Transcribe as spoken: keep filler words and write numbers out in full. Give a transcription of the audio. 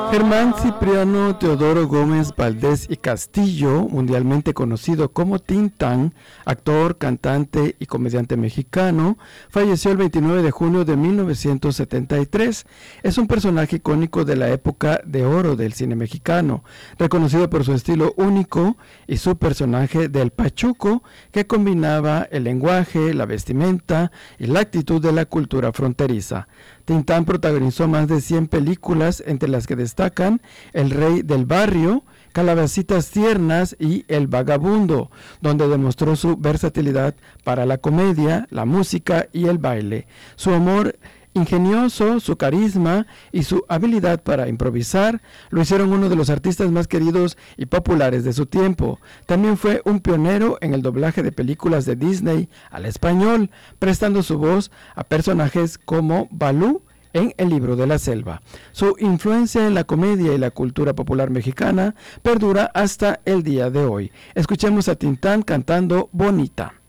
Germán Cipriano Teodoro Gómez Valdés y Castillo, mundialmente conocido como Tintán, actor, cantante y comediante mexicano, falleció el veintinueve de junio de mil novecientos setenta y tres. Es un personaje icónico de la época de oro del cine mexicano, reconocido por su estilo único y su personaje del Pachuco, que combinaba el lenguaje, la vestimenta y la actitud de la cultura fronteriza. Tintán protagonizó más de cien películas, entre las que destacan El Rey del Barrio, Calabacitas Tiernas y El Vagabundo, donde demostró su versatilidad para la comedia, la música y el baile. Su humor ingenioso, su carisma y su habilidad para improvisar lo hicieron uno de los artistas más queridos y populares de su tiempo. También fue un pionero en el doblaje de películas de Disney al español, prestando su voz a personajes como Balú en El Libro de la Selva. Su influencia en la comedia y la cultura popular mexicana perdura hasta el día de hoy. Escuchemos a Tintán cantando Bonita.